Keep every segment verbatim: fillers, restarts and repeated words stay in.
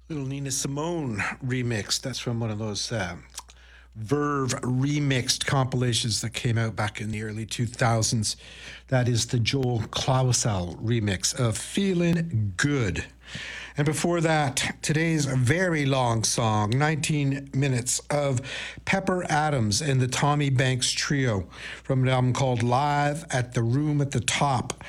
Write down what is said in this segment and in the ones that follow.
Little Nina Simone remix. That's from one of those uh, Verve remixed compilations that came out back in the early two thousands. That is the Joel Claussell remix of Feeling Good. And before that, today's very long song, nineteen minutes of Pepper Adams and the Tommy Banks Trio from an album called Live at the Room at the Top.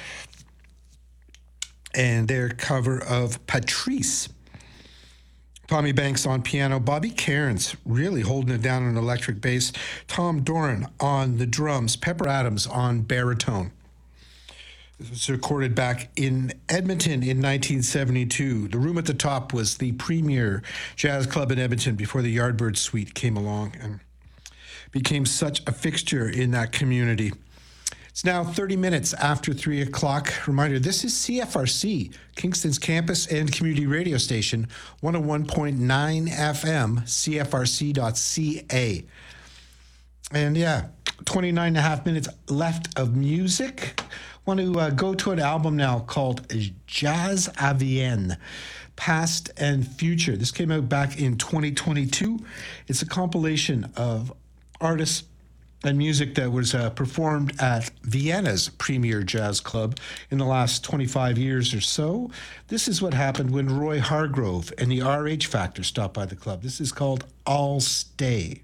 And their cover of Patrice. Tommy Banks on piano, Bobby Cairns really holding it down on electric bass, Tom Doran on the drums, Pepper Adams on baritone. It was recorded back in Edmonton in nineteen seventy-two. The Room at the Top was the premier jazz club in Edmonton before the Yardbird Suite came along and became such a fixture in that community. It's now thirty minutes after three o'clock. Reminder, this is C F R C, Kingston's campus and community radio station, one oh one point nine F M, C F R C dot C A. And yeah, twenty-nine and a half minutes left of music. Want to uh, go to an album now called Jazz à Vienne, Past and Future. This came out back in twenty twenty-two. It's a compilation of artists and music that was uh, performed at Vienna's premier jazz club in the last twenty-five years or so. This is what happened when Roy Hargrove and the R H Factor stopped by the club. This is called I'll Stay.